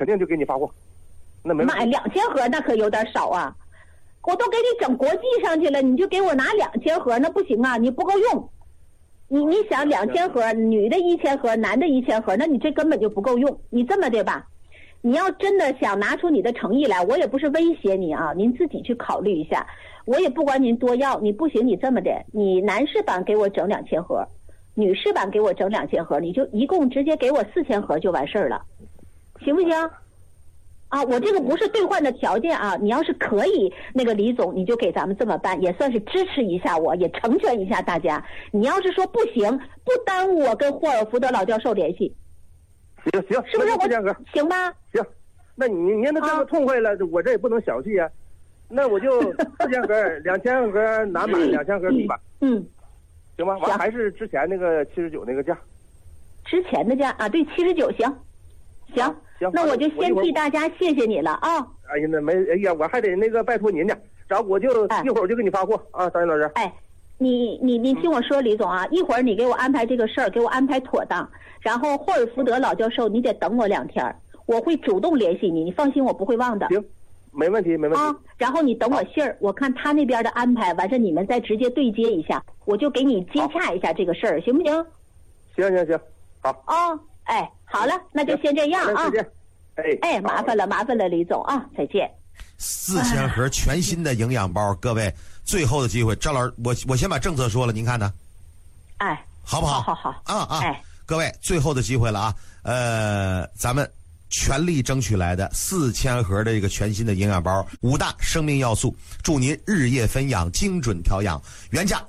肯定就给你发货。那没妈呀，2000盒那可有点少啊！我都给你整国际上去了，你就给我拿2000盒，那不行啊，你不够用。你想2000盒，女的1000盒，男的1000盒，那你这根本就不够用。你这么的吧，你要真的想拿出你的诚意来，我也不是威胁你啊，您自己去考虑一下。我也不管您多要，你不行，你这么的，你男士版给我整2000盒，女士版给我整2000盒，你就一共直接给我4000盒就完事儿了，行不行？啊，我这个不是兑换的条件啊，你要是可以，那个李总你就给咱们这么办，也算是支持一下我，也成全一下大家。你要是说不行，不耽误我跟霍尔福德老教授联系。 行， 是不是我行吧？ 行，那您那这么痛快了，我这也不能小气啊。那我就4000盒，2000盒拿满，2000盒地吧。行吧，完还是之前那个79那个价。 之前的价啊，对，79行。行，那我就先替大家谢谢你了啊！ 哎呀，那没，哎呀，我还得那个拜托您呢，然后我就一会儿我就给你发货啊，张云老师。 哎，你听我说，李总啊，一会儿你给我安排这个事儿，给我安排妥当。然后霍尔福德老教授，你得等我2天，我会主动联系你，你放心，我不会忘的。 行，没问题。 啊，然后你等我信儿，我看他那边的安排，完事你们再直接对接一下，我就给你接洽一下这个事儿，行不行？ 行，好。 啊。哎，好了，那就先这样啊！哎，麻烦了，李总啊，再见。 4000盒全新的营养包，各位，最后的机会，赵老师，我先把政策说了，您看呢？ 哎， 好不好？ 好啊！ 哎， 各位，最后的机会了啊！咱们全力争取来的4000盒的这个全新的营养包，5大生命要素，助您日夜分养，精准调养。原价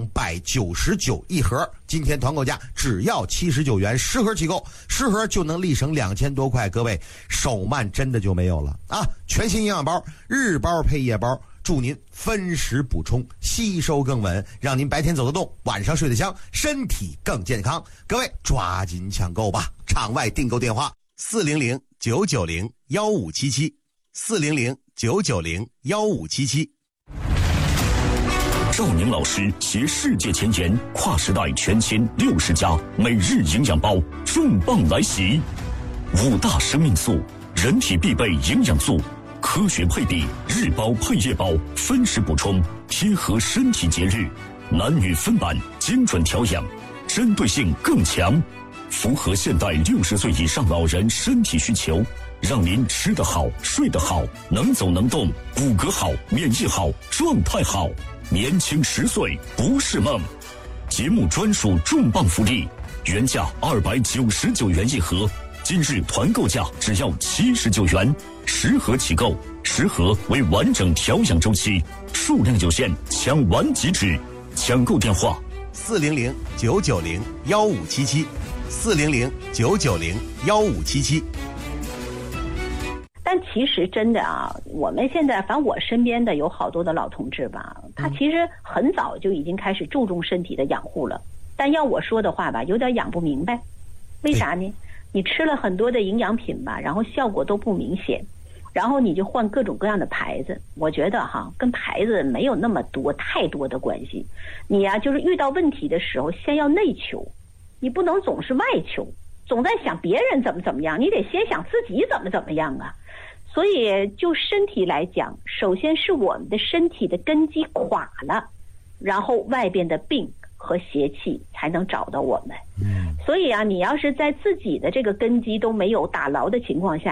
299一盒，今天团购价只要79元，10盒起购，10盒就能立省2000多块。各位，手慢真的就没有了啊！全新营养包，日包配夜包，助您分时补充，吸收更稳，让您白天走得动，晚上睡得香，身体更健康。各位抓紧抢购吧！场外订购电话：400-990-1577，400-990-1577。 赵宁老师携世界前沿，跨时代全新60加每日营养包重磅来袭，5大生命素，人体必备营养素，科学配比，日包配夜包，分时补充，贴合身体节日，男女分版，精准调养，针对性更强，符合现代60岁以上老人身体需求，让您吃得好，睡得好，能走能动，骨骼好，免疫好，状态好，年轻10岁不是梦。节目专属重磅福利，原价299元一盒，今日团购价只要79元，10盒起购，10盒为完整调养周期，数量有限，抢完即止。抢购电话 ：400-990-1577，400-990-1577。 但其实真的啊，我们现在反正我身边的有好多的老同志吧，他其实很早就已经开始注重身体的养护了，但要我说的话吧，有点养不明白。为啥呢？你吃了很多的营养品吧，然后效果都不明显，然后你就换各种各样的牌子。我觉得跟牌子没有那么太多的关系。你呀，就是遇到问题的时候，先要内求，你不能总是外求，总在想别人怎么样，你得先想自己怎么样啊。所以就身体来讲，首先是我们的身体的根基垮了，然后外边的病和邪气才能找到我们。所以啊，你要是在自己的这个根基都没有打牢的情况下，